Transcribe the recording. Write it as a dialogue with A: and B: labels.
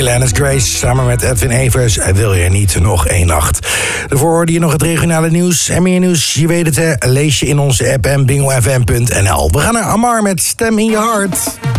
A: Glennis Grace samen met Edwin Evers. Wil je niet nog één nacht? Daarvoor hoorde je nog het regionale nieuws. En meer nieuws, je weet het hè, lees je in onze app en bingofm.nl. We gaan naar Amar met Stem in je hart.